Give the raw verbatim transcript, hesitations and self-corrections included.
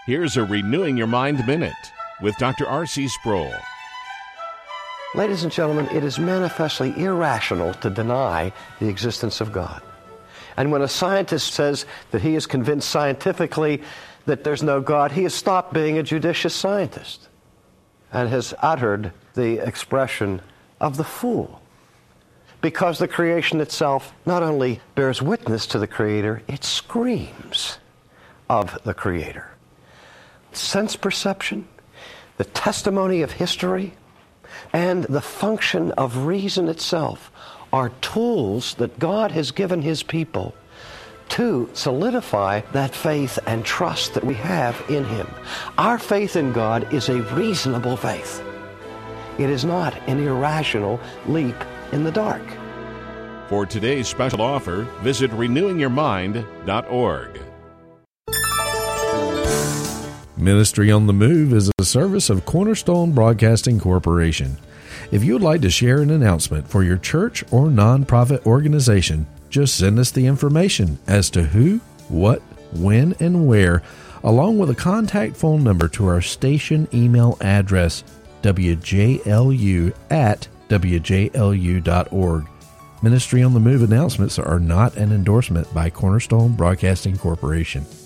Here's a Renewing Your Mind Minute with Doctor R C Sproul. Ladies and gentlemen, it is manifestly irrational to deny the existence of God. And when a scientist says that he is convinced scientifically that there's no God, he has stopped being a judicious scientist and has uttered the expression of the fool. Because the creation itself not only bears witness to the Creator, it screams of the Creator. Sense perception, the testimony of history, and the function of reason itself are tools that God has given His people to solidify that faith and trust that we have in Him. Our faith in God is a reasonable faith. It is not an irrational leap in the dark. For today's special offer, visit renewing your mind dot org. Ministry on the Move is a service of Cornerstone Broadcasting Corporation. If you would like to share an announcement for your church or nonprofit organization, just send us the information as to who, what, when, and where, along with a contact phone number to our station email address, w j l u at w j l u dot org. Ministry on the Move announcements are not an endorsement by Cornerstone Broadcasting Corporation.